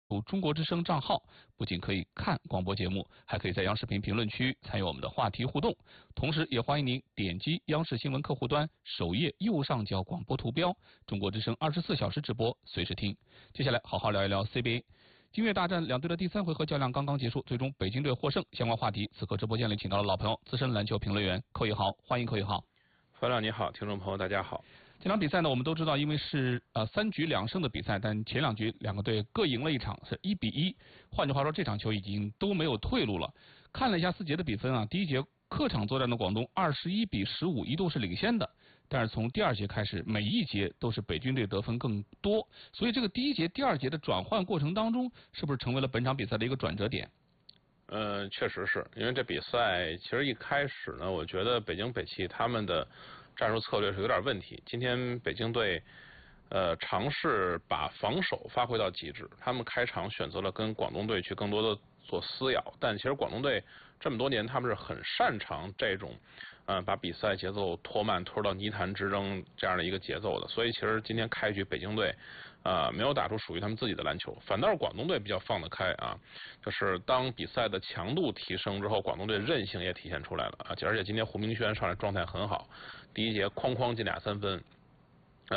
中国之声账号，不仅可以看广播节目，还可以在央视频评论区参与我们的话题互动。同时，也欢迎您点击央视新闻客户端首页右上角广播图标，中国之声24小时直播，随时听。接下来好好聊一聊 CBA。金越大战两队的第3回合较量刚刚结束，最终北京队获胜。相关话题，此刻直播间里请到了老朋友、资深篮球评论员寇一豪，欢迎寇一豪。 范亮你好，听众朋友大家好。 这场比赛呢，我们都知道，因为是3局2胜的比赛，但前2局两个队各赢了一场，是1-1。换句话说，这场球已经都没有退路了。看了一下4节的比分啊，第1节客场作战的广东21-15一度是领先的，但是从第2节开始，每一节都是北军队得分更多，所以这个第1节、第2节的转换过程当中，是不是成为了本场比赛的一个转折点？ 确实是因为这比赛其实一开始呢，我觉得北京北汽他们的战术策略是有点问题。今天北京队尝试把防守发挥到极致，他们开场选择了跟广东队去更多的做撕咬，但其实广东队这么多年他们是很擅长这种把比赛节奏拖慢拖到泥潭之争这样的一个节奏的，所以其实今天开局北京队没有打出属于他们自己的篮球，反倒是广东队比较放得开啊，就是当比赛的强度提升之后，广东队韧性也体现出来了啊，而且今天胡明轩上来状态很好，第1节哐哐进2-3分